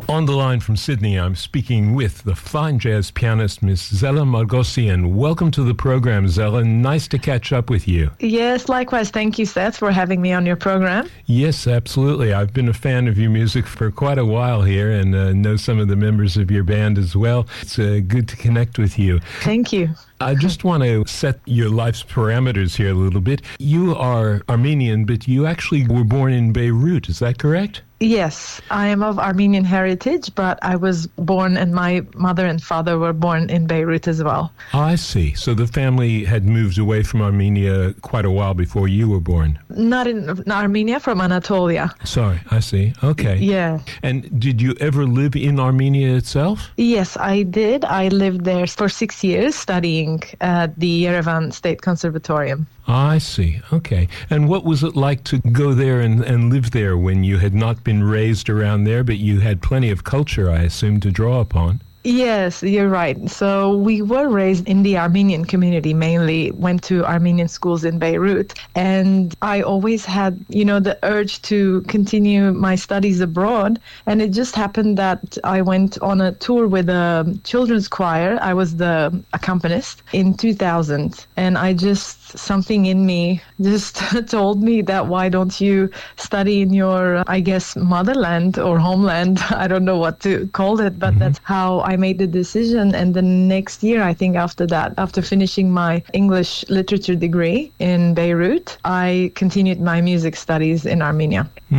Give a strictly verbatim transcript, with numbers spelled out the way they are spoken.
On the line from Sydney, I'm speaking with the fine jazz pianist, Miss Zella Margossian. Welcome to the program, Zella. Nice to catch up with you. Yes, likewise. Thank you, Seth, for having me on your program. Yes, absolutely. I've been a fan of your music for quite a while here and uh, know some of the members of your band as well. It's uh, good to connect with you. Thank you. I just want to set your life's parameters here a little bit. You are Armenian, but you actually were born in Beirut. Is that correct? Yes, I am of Armenian heritage, but I was born and my mother and father were born in Beirut as well. Oh, I see. So the family had moved away from Armenia quite a while before you were born. Not in Armenia, from Anatolia. Sorry, I see. Okay. Yeah. And did you ever live in Armenia itself? Yes, I did. I lived there for six years studying at the Yerevan State Conservatorium. I see. Okay. And what was it like to go there and, and live there when you had not been raised around there, but you had plenty of culture, I assume, to draw upon? Yes, you're right. So we were raised in the Armenian community, mainly went to Armenian schools in Beirut. And I always had, you know, the urge to continue my studies abroad. And it just happened that I went on a tour with a children's choir. I was the accompanist in two thousand. And I just, something in me just told me that why don't you study in your, I guess, motherland or homeland? I don't know what to call it, but mm-hmm. that's how I made the decision. And the next year, I think after that, after finishing my English literature degree in Beirut, I continued my music studies in Armenia.